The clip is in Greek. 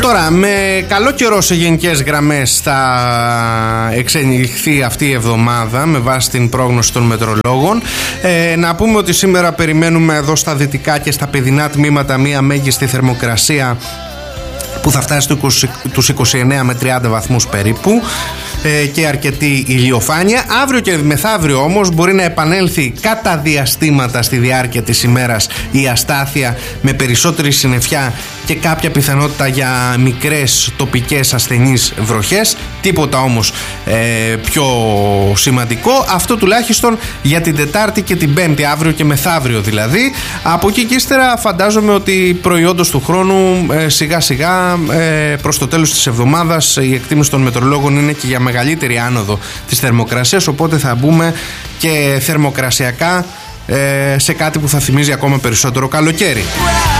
Τώρα, με καλό καιρό σε γενικές γραμμές θα εξελιχθεί αυτή η εβδομάδα με βάση την πρόγνωση των μετρολόγων. Να πούμε ότι σήμερα περιμένουμε εδώ στα δυτικά και στα παιδινά τμήματα μία μέγιστη θερμοκρασία που θα φτάσει τους 29 με 30 βαθμούς περίπου και αρκετή ηλιοφάνεια. Αύριο και μεθαύριο όμως μπορεί να επανέλθει κατά διαστήματα στη διάρκεια της ημέρας η αστάθεια με περισσότερη συννεφιά και κάποια πιθανότητα για μικρές τοπικές ασθενείς βροχές. Τίποτα όμως πιο σημαντικό. Αυτό τουλάχιστον για την Τετάρτη και την Πέμπτη, αύριο και μεθαύριο δηλαδή. Από εκεί και ύστερα φαντάζομαι ότι προϊόντος του χρόνου σιγά σιγά προς το τέλος της εβδομάδας η εκτίμηση των μετρολόγων είναι και για μεγαλύτερη άνοδο της θερμοκρασίας, οπότε θα μπούμε και θερμοκρασιακά σε κάτι που θα θυμίζει ακόμα περισσότερο καλοκαίρι.